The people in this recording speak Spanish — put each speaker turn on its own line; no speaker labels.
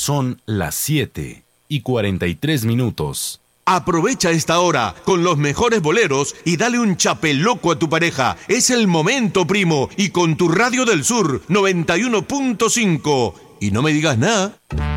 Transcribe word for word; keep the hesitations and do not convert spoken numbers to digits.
Son las siete y cuarenta y tres minutos.
Aprovecha esta hora con los mejores boleros y dale un chapeloco a tu pareja. Es el momento, primo, y con tu Radio del Sur noventa y uno punto cinco. Y no me digas nada.